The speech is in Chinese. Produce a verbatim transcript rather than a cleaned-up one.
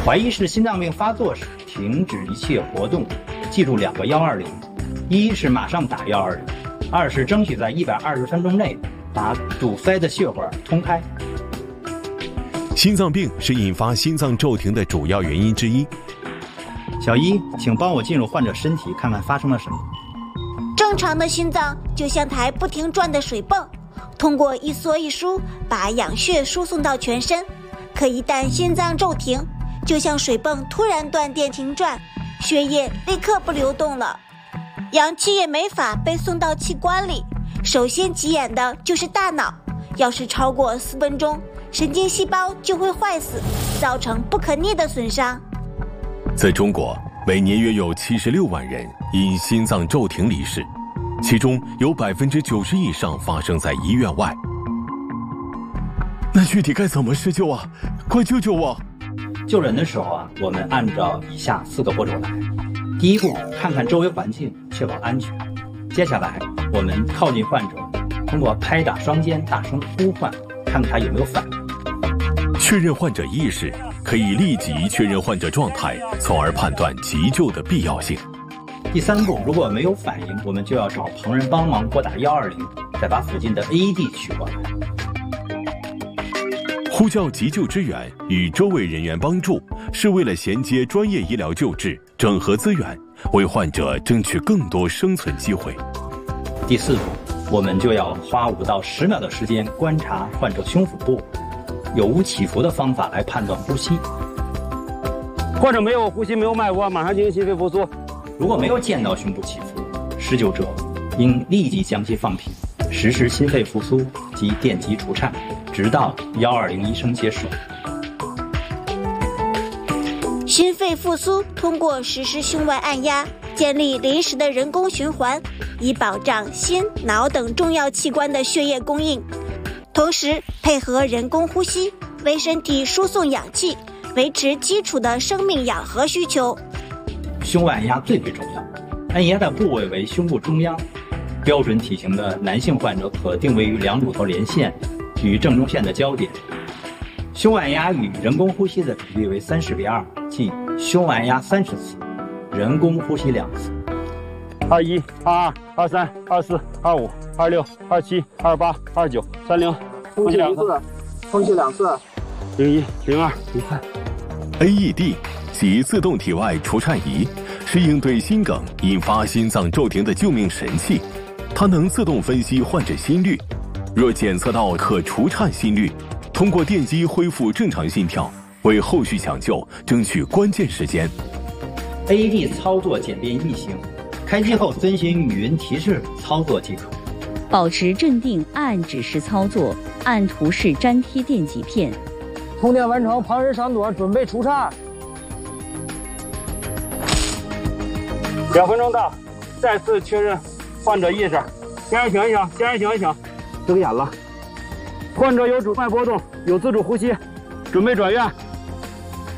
怀疑是心脏病发作时，停止一切活动，记住两个幺二零：一是马上打幺二零，二是争取在一百二十分钟内把堵塞的血管通开。 心脏病是引发心脏骤停的主要原因之一。 小一，请帮我进入患者身体，看看发生了什么。 正常的心脏就像台不停转的水泵，通过一缩一舒把氧血输送到全身。可一旦心脏骤停，就像水泵突然断电停转，血液立刻不流动了，氧气也没法被送到器官里。首先急眼的就是大脑，要是超过四分钟，神经细胞就会坏死，造成不可逆的损伤。 在中国，每年约有七十六万人因心脏骤停离世，其中有百分之九十以上发生在医院外。那具体该怎么施救啊？快救救我！ 救人的时候啊，我们按照以下四个步骤来。第一步，看看周围环境，确保安全。接下来，我们靠近患者，通过拍打双肩，大声呼唤，看看他有没有反应。 确认患者意识，可以立即确认患者状态，从而判断急救的必要性。 第三步，如果没有反应，我们就要找旁人帮忙拨打幺二零，再把附近的 A E D 取过来。 呼叫急救支援与周围人员帮助，是为了衔接专业医疗救治，整合资源，为患者争取更多生存机会。 第四步，我们就要花五到十秒的时间观察患者胸腹部，有无起伏的方法来判断呼吸。 患者没有呼吸，没有脉搏，马上进行心肺复苏。 如果没有见到胸部起伏，施救者应立即将其放平，实施心肺复苏及电击除颤，直到幺二零医生接手。 心肺复苏通过实施胸外按压，建立临时的人工循环，以保障心、脑等重要器官的血液供应，同时配合人工呼吸，为身体输送氧气，维持基础的生命氧合需求。 胸外按压最为重要，按压的部位为胸部中央，标准体型的男性患者可定位于两乳头连线与正中线的交点。胸外按压与人工呼吸的比例为三十比二，即胸外按压三十次，人工呼吸两次。 二一、二二、二三、二四、二五、二六、二七、二八、二九、三零，空气两次，空气两次，零一、零二、零三。 A E D 即自动体外除颤仪，是应对心梗引发心脏骤停的救命神器。它能自动分析患者心率，若检测到可除颤心率，通过电击恢复正常心跳，为后续抢救争取关键时间。 A E D 操作简便易行，开机后遵循语音提示操作即可。 保持镇定，按指示操作，按图示粘贴电极片。 通电完成，旁人上座，准备除颤。 两分钟到，再次确认患者意识。先生醒一醒，先生醒一醒，睁眼了。患者有主脉波动，有自主呼吸，准备转院。